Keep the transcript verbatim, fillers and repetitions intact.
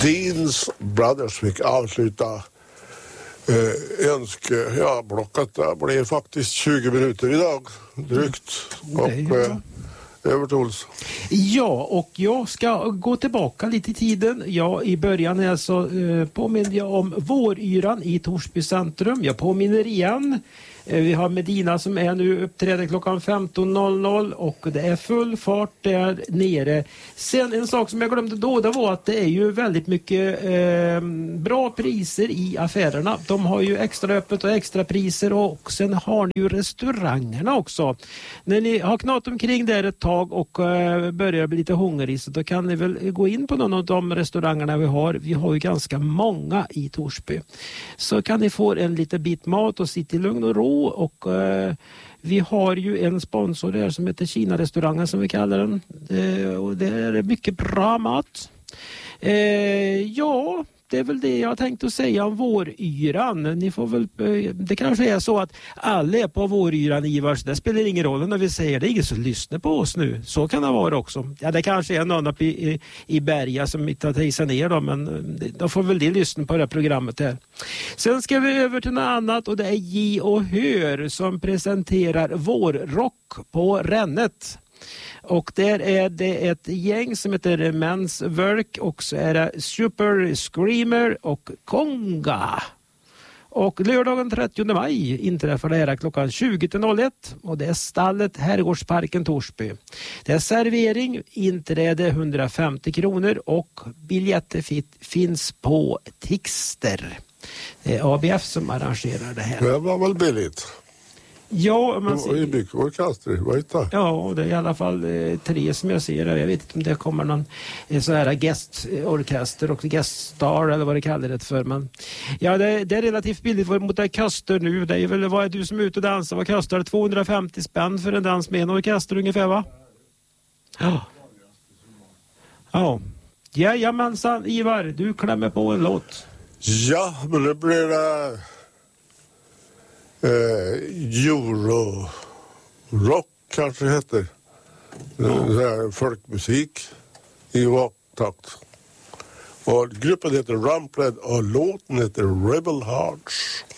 Deans Brothers fick avsluta eh, önske, ja, blocket där blev faktiskt tjugo minuter idag, drygt. Och eh, Evert Olsson. Ja, och jag ska gå tillbaka lite i tiden. Ja, i början här så eh, påminner jag om våryran i Torsby centrum. Jag påminner igen. Vi har Medina som är nu uppträder klockan femton noll noll och det är full fart där nere. Sen en sak som jag glömde då, det var att det är ju väldigt mycket eh, bra priser i affärerna. De har ju extra öppet och extra priser och sen har ni ju restaurangerna också. När ni har knat omkring där ett tag och eh, börjar bli lite hungrig så då kan ni väl gå in på någon av de restaurangerna vi har. Vi har ju ganska många i Torsby. Så kan ni få en liten bit mat och sitta i lugn och ro. Och eh, vi har ju en sponsor där som heter Kina-restaurangen som vi kallar den. Eh, och det är mycket bra mat. Eh, ja, det är väl det jag tänkte säga om våryran. Ni får väl, det kanske är så att alla är på våryran, Ivar, så det spelar ingen roll när vi säger det. Det är ingen som lyssnar på oss nu. Så kan det vara också. Ja, det kanske är någon uppe i, i, i Berga som inte har tejsat ner dem, men då får väl de lyssna på det här programmet här. Sen ska vi över till något annat och det är J och Hör som presenterar vårrock på Rennet. Och där är det ett gäng som heter Men's Work och så är det Super Screamer och Konga. Och lördagen trettionde maj inträffar det här klockan tjugo till noll ett och det är stallet Herrgårdsparken Torsby. Det är servering, inträde hundrafemtio kronor och biljetter finns på Tixter. Det är A B F som arrangerar det här. Det var väl billigt? Ja, man ser... Det mycket orkester, vad heter det? Ja, det är i alla fall eh, tre som jag ser där. Jag vet inte om det kommer någon eh, så här gästorkester och gäststar eller vad det kallar det för. Men ja, det, det är relativt billigt mot det kostar nu. Det är väl, vad är du som är ute och dansar? Vad kostar det? tvåhundrafemtio spänn för en dans med en orkester ungefär, va? Ja. Ja. Jajamensan, Ivar, du klämmer på en låt. Ja, men det blir det... Eh, Euro rock kanske heter mm. folkmusik i rocktakt och gruppen heter Rumpled och låten heter Rebel Hearts.